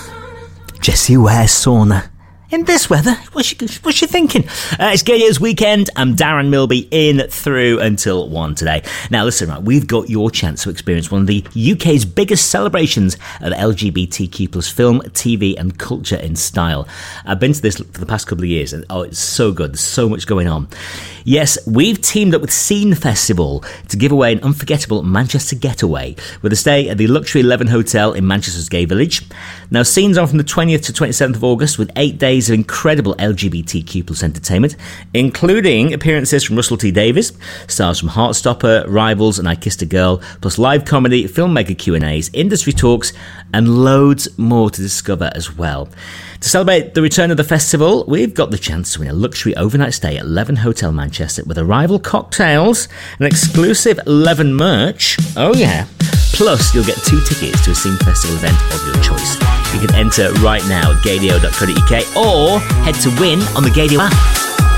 Jessie wears sauna. In this weather, what's she thinking? It's Gadio's Weekend. I'm Darren Milby, in through until 1 today. Now listen, right, we've got your chance to experience one of the UK's biggest celebrations of LGBTQ plus film, TV and culture in style. I've been to this for the past couple of years and it's so good. There's so much going on. Yes, we've teamed up with Scene Festival to give away an unforgettable Manchester getaway with a stay at the Luxury 11 Hotel in Manchester's Gay Village. Now, Scene's on from the 20th to 27th of August with 8 days of incredible LGBTQ plus entertainment, including appearances from Russell T Davies, stars from Heartstopper, Rivals and I Kissed a Girl, plus live comedy, filmmaker Q&As, industry talks and loads more to discover as well. To celebrate the return of the festival, we've got the chance to win a luxury overnight stay at Leven Hotel Manchester with arrival cocktails and exclusive Leven merch. Oh yeah. Plus, you'll get 2 tickets to a Scene Festival event of your choice. You can enter right now at gadio.co.uk or head to win on the Gadio app.